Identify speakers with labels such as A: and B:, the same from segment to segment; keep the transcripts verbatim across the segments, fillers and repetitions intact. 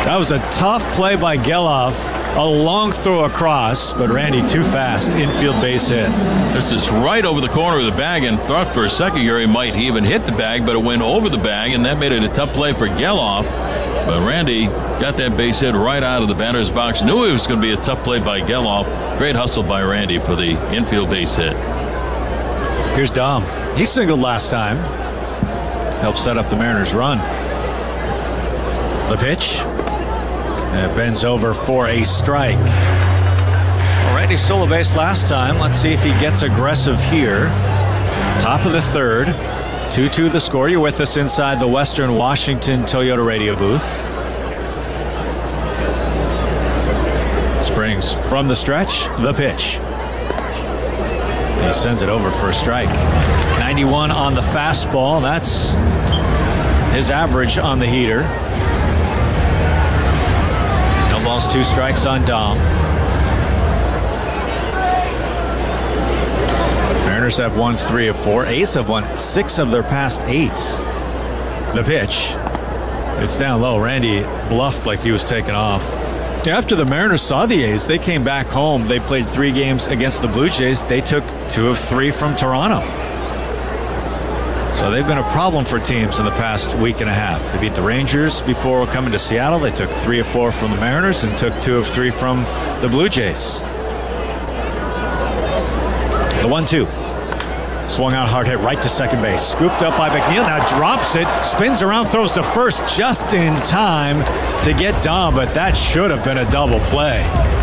A: That was a tough play by Geloff. A long throw across, but Randy too fast. Infield base hit.
B: This is right over the corner of the bag, and thought for a second here he might even hit the bag, but it went over the bag, and that made it a tough play for Geloff. But Randy got that base hit right out of the batter's box. Knew it was going to be a tough play by Geloff. Great hustle by Randy for the infield base hit.
A: Here's Dom. He singled last time. Helped set up the Mariners' run. The pitch. And it bends over for a strike. Well, Randy stole a base last time. Let's see if he gets aggressive here. Top of the third. two two the score. You're with us inside the Western Washington Toyota radio booth. Springs from the stretch. The pitch. He sends it over for a strike. ninety-one on the fastball. That's his average on the heater. No balls, two strikes on Dom. Mariners have won three of four. A's have won six of their past eight. The pitch. It's down low. Randy bluffed like he was taking off. After the Mariners saw the A's, they came back home. They played three games against the Blue Jays. They took two of three from Toronto. So they've been a problem for teams in the past week and a half. They beat the Rangers before coming to Seattle. They took three of four from the Mariners and took two of three from the Blue Jays. The one two. Swung out, hard hit right to second base. Scooped up by McNeil. Now drops it. Spins around, throws to first just in time to get Dom, but that should have been a double play.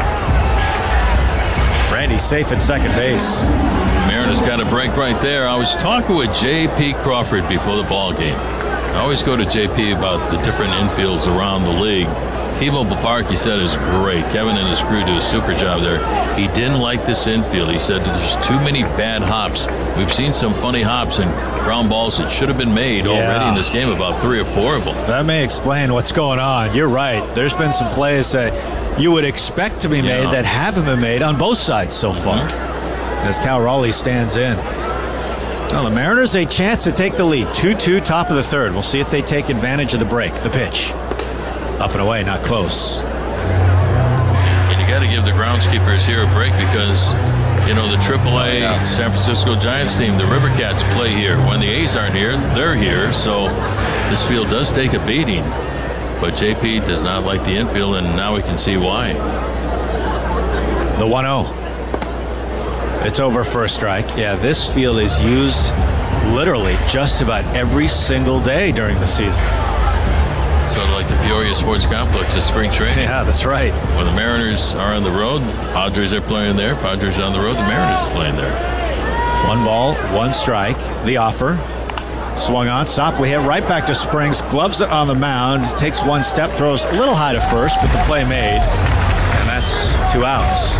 A: Randy safe at second base.
B: Mariners got a break right there. I was talking with J P Crawford before the ball game. I always go to J P about the different infields around the league. T-Mobile Park, he said, is great. Kevin and his crew do a super job there. He didn't like this infield. He said there's too many bad hops. We've seen some funny hops and ground balls that should have been made yeah. already in this game, about three or four of them.
A: That may explain what's going on. You're right. There's been some plays that you would expect to be made yeah. that haven't been made on both sides so far. Mm-hmm. As Cal Raleigh stands in. Well, the Mariners a chance to take the lead. two two, top of the third. We'll see if they take advantage of the break. The pitch. Up and away, not close.
B: And you got to give the groundskeepers here a break because, you know, the triple A oh, yeah. San Francisco Giants team, the River Cats, play here. When the A's aren't here, they're here. So this field does take a beating. But J P does not like the infield, and now we can see why.
A: The one oh. It's over for a strike. Yeah, this field is used literally just about every single day during the season.
B: Sort of like the Peoria Sports Complex at spring training.
A: Yeah, that's right.
B: When the Mariners are on the road, Padres are playing there. Padres are on the road, the Mariners are playing there.
A: One ball, one strike. The offer. Swung on, softly hit right back to Springs. Gloves it on the mound. Takes one step, throws a little high to first, but the play made. And that's two outs.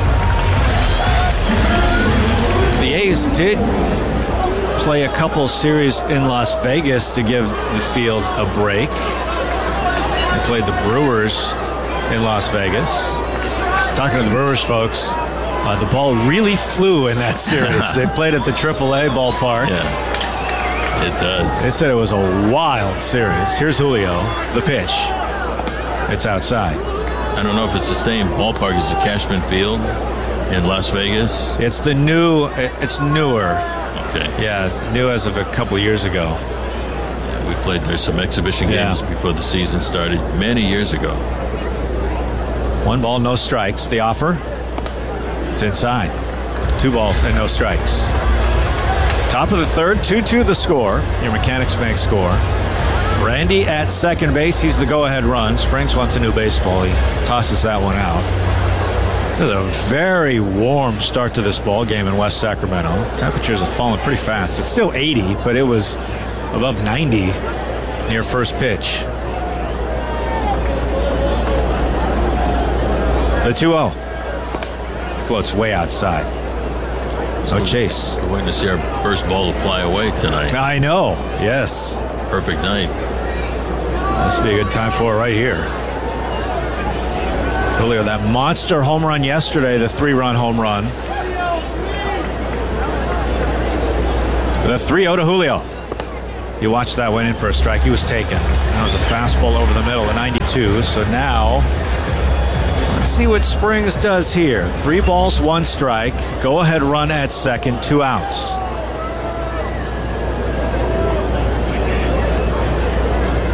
A: The A's did play a couple series in Las Vegas to give the field a break. They played the Brewers in Las Vegas. Talking to the Brewers folks, uh, the ball really flew in that series. They played at the triple A ballpark.
B: Yeah, it does.
A: They said it was a wild series. Here's Julio, the pitch. It's outside.
B: I don't know if it's the same ballpark as the Cashman Field in Las Vegas.
A: It's the new, it's newer.
B: Okay.
A: Yeah, new as of a couple of years ago.
B: Yeah, we played there some exhibition games yeah. before the season started many years ago.
A: One ball, no strikes. The offer. It's inside. Two balls and no strikes. Top of the third, two two the score. Your Mechanics Bank score. Randy at second base. He's the go-ahead run. Springs wants a new baseball. He tosses that one out. This is a very warm start to this ball game in West Sacramento. Temperatures have fallen pretty fast. It's still eighty, but it was above ninety near first pitch. The two oh. Floats way outside. No chase.
B: We're waiting to see our first ball to fly away tonight.
A: I know. Yes.
B: Perfect night.
A: This would be a good time for it right here. Earlier, that monster home run yesterday, the three-run home run. The three oh to Julio. You watch that, went in for a strike. He was taken. That was a fastball over the middle, the ninety-two. So now, let's see what Springs does here. Three balls, one strike. Go ahead run at second, two outs.